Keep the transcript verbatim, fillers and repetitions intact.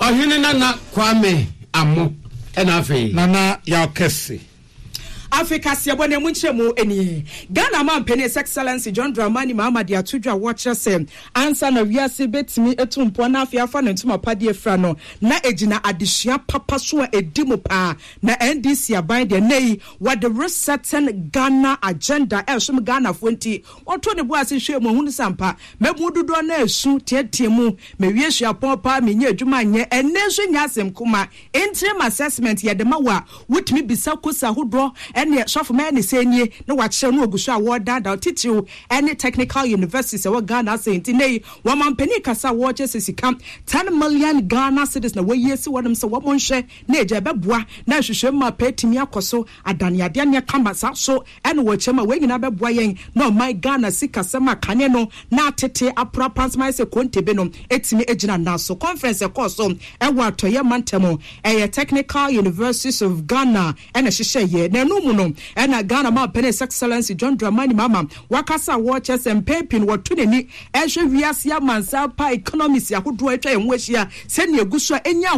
Ohene Nana Kwame Amo enafe Nana Yakesi Africa siabone munchemu eni Ghana man His Excellency John Dramani Mahama dia tudwa watcher say answer na wiase betimi etumpo na afia fa ntuma pade efra no na ejina adehia papa so edimu pa na N D C aban de nei what the resetting Ghana agenda e so Ghana fonti oto ne bo ase hwe mu hunu sampa mebududo na esu tietie mu mewie hia papa menye adwuma nye ene so nya asem kuma interim assessment ye de mawa wutimi bisa kosa hodro ene shofo man say nie na wache no ogusu award dada titiw any technical universities e Ghana say nti woman peni kasa watch sisika ten million Ghana cedis na we yesi wodem say wo monhwe na eja beboa na hwehwe ma petimi akoso adane ade ne kambasa so ene wo chema we nyina beboa yen na my Ghana sika sema kane no na tete apra pansma say kontebe no etimi ejina na so conference e course so e wo atoye mantemo e technical universities of Ghana ene hwehwe ye na no mu no ena Ghana ma His Excellency John Dramani Mahama wakasa watches and pepin what to ni ehwe wiase amansa pa economics yahodo atwa enwo ahia se ne eguso enya